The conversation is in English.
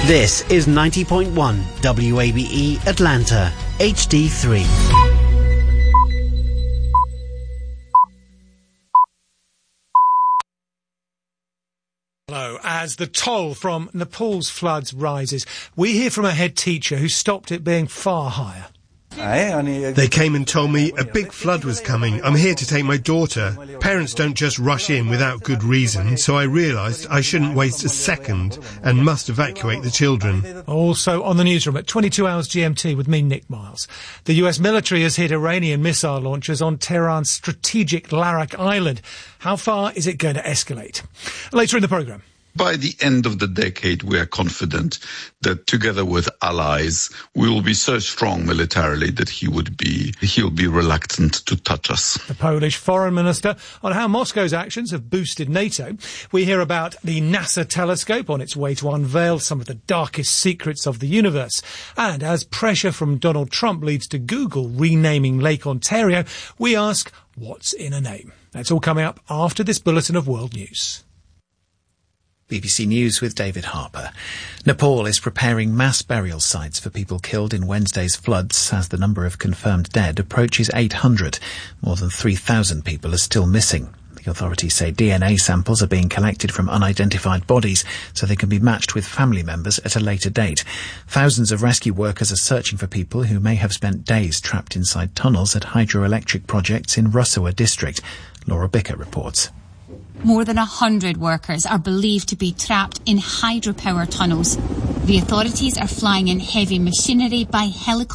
This is 90.1 WABE Atlanta, HD3. Hello. As the toll from Nepal's floods rises, we hear from a head teacher who stopped it being far higher. They came and told me a big flood was coming. I'm here to take my daughter. Parents don't just rush in without good reason, so I realised I shouldn't waste a second and must evacuate the children. Also on the newsroom at 22 hours GMT with me, Nick Miles. The US military has hit Iranian missile launchers on Tehran's strategic Larak Island. How far is it going to escalate? Later in the programme. By the end of the decade, we are confident that together with allies, we will be so strong militarily that he'll be reluctant to touch us. The Polish foreign minister on how Moscow's actions have boosted NATO. We hear about the NASA telescope on its way to unveil some of the darkest secrets of the universe. And as pressure from Donald Trump leads to Google renaming Lake Ontario, we ask, what's in a name? That's all coming up after this bulletin of world news. BBC News with David Harper. Nepal is preparing mass burial sites for people killed in Wednesday's floods as the number of confirmed dead approaches 800. More than 3,000 people are still missing. The authorities say DNA samples are being collected from unidentified bodies so they can be matched with family members at a later date. Thousands of rescue workers are searching for people who may have spent days trapped inside tunnels at hydroelectric projects in Rusawa district. Laura Bicker reports. More than 100 workers are believed to be trapped in hydropower tunnels. The authorities are flying in heavy machinery by helicopter